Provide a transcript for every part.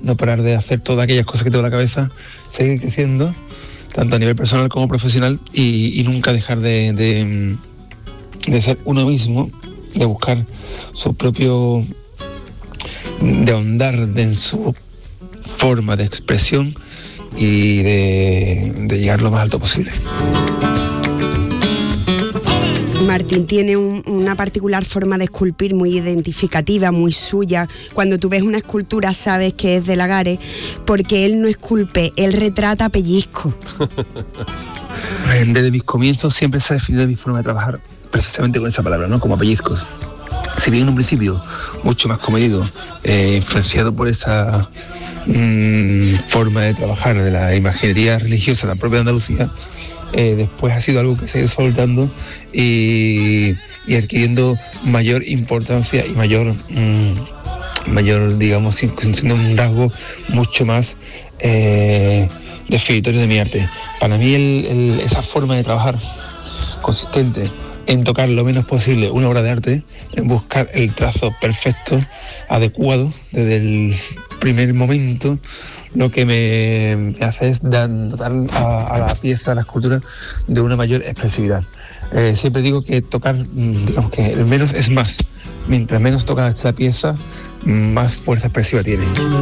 no parar de hacer todas aquellas cosas que tengo en la cabeza, seguir creciendo, tanto a nivel personal como profesional, y nunca dejar de ser uno mismo, de buscar su propio, de ahondar en su forma de expresión y de llegar lo más alto posible. Martín tiene una particular forma de esculpir muy identificativa, muy suya. Cuando tú ves una escultura sabes que es de Lagares, porque él no esculpe, él retrata a pellizco. Desde mis comienzos siempre se ha definido mi forma de trabajar precisamente con esa palabra, ¿no? Como a pellizcos. Si bien en un principio mucho más comedido, influenciado por esa forma de trabajar de la imaginería religiosa, la propia Andalucía, después ha sido algo que se ha ido soltando y adquiriendo mayor importancia y mayor, digamos, siendo un rasgo mucho más definitorio de mi arte. Para mí esa forma de trabajar consistente en tocar lo menos posible una obra de arte, en buscar el trazo perfecto, adecuado, desde el primer momento, lo que me hace es dotar a la pieza, a la escultura, de una mayor expresividad. Siempre digo que tocar, digamos que el menos es más. Mientras menos toca esta pieza, más fuerza expresiva tiene.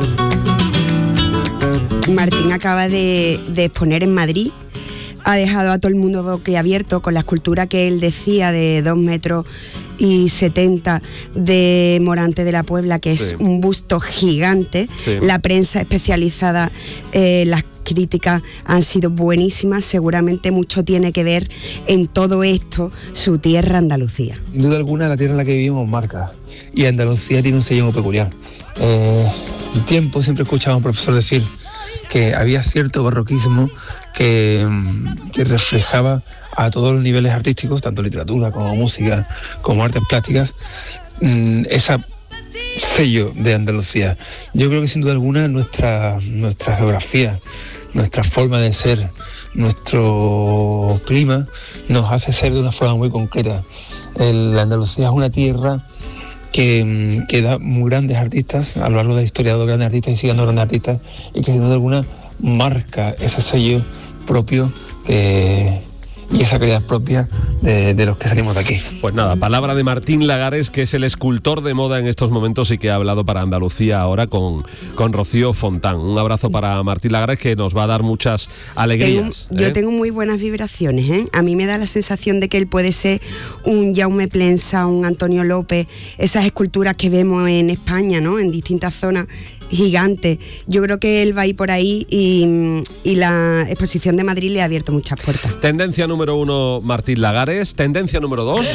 Martín acaba de exponer en Madrid. Ha dejado a todo el mundo boquiabierto con la escultura que él decía de 2,70 m de Morante de la Puebla, que es un busto gigante. Sí. La prensa especializada, las críticas han sido buenísimas. Seguramente mucho tiene que ver en todo esto su tierra, Andalucía. Sin duda alguna, la tierra en la que vivimos marca, y Andalucía tiene un sello muy peculiar. Un tiempo siempre escuchaba a un profesor decir que había cierto barroquismo que reflejaba a todos los niveles artísticos, tanto literatura como música, como artes plásticas, ese sello de Andalucía. Yo creo que sin duda alguna nuestra geografía, nuestra forma de ser, nuestro clima nos hace ser de una forma muy concreta. La Andalucía es una tierra que da muy grandes artistas, a lo largo de la historia ha dado grandes artistas y sigue dando grandes artistas, y que sin duda alguna marca ese sello propio y esa calidad propia de los que salimos de aquí. Pues nada, palabra de Martín Lagares, que es el escultor de moda en estos momentos y que ha hablado para Andalucía ahora con Rocío Fontán. Un abrazo para Martín Lagares, que nos va a dar muchas alegrías. Yo tengo muy buenas vibraciones, ¿eh? A mí me da la sensación de que él puede ser un Jaume Plensa, un Antonio López, esas esculturas que vemos en España, ¿no? En distintas zonas gigantes. Yo creo que él va a ir por ahí y la exposición de Madrid le ha abierto muchas puertas. Tendencia número 1, Martín Lagares. Tendencia número 2.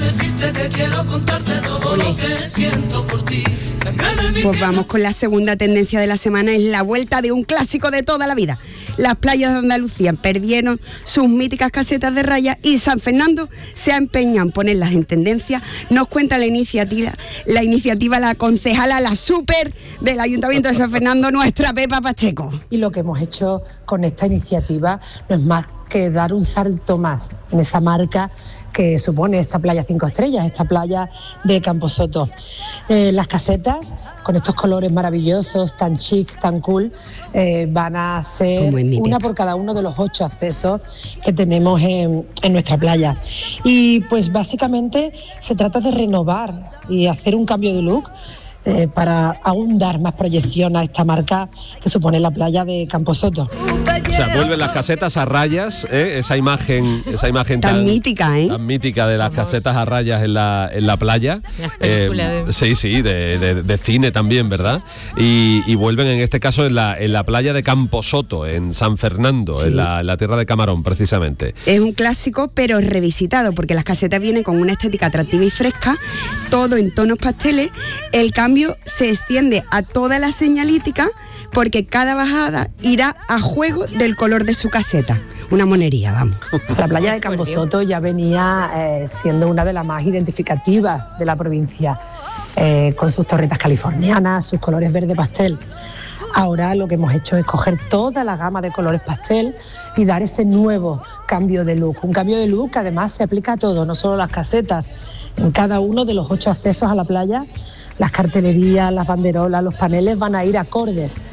Pues vamos con la segunda tendencia de la semana, es la vuelta de un clásico de toda la vida. Las playas de Andalucía perdieron sus míticas casetas de rayas y San Fernando se ha empeñado en ponerlas en tendencia. Nos cuenta la iniciativa la concejala, la súper del Ayuntamiento de San Fernando, nuestra Pepa Pacheco. Y lo que hemos hecho con esta iniciativa no es más que dar un salto más en esa marca que supone esta playa 5 estrellas, esta playa de Camposoto. Las casetas, con estos colores maravillosos, tan chic, tan cool, van a ser una por cada uno de los 8 accesos que tenemos en nuestra playa. Y pues básicamente se trata de renovar y hacer un cambio de look para aún dar más proyección a esta marca que supone la playa de Camposoto. O sea, vuelven las casetas a rayas, esa imagen tan mítica, tan mítica de las casetas a rayas en la playa. Sí, de cine también, ¿verdad? Y vuelven en este caso en la playa de Camposoto, en San Fernando, sí. en la tierra de Camarón, precisamente. Es un clásico, pero revisitado, porque las casetas vienen con una estética atractiva y fresca, todo en tonos pasteles. El cambio se extiende a toda la señalítica, porque cada bajada irá a juego del color de su caseta. Una monería, vamos. La playa de Camposoto ya venía siendo una de las más identificativas de la provincia, con sus torretas californianas, sus colores verde pastel. Ahora lo que hemos hecho es coger toda la gama de colores pastel y dar ese nuevo cambio de look. Un cambio de look que además se aplica a todo, no solo las casetas. En cada uno de los 8 accesos a la playa, las cartelerías, las banderolas, los paneles van a ir acordes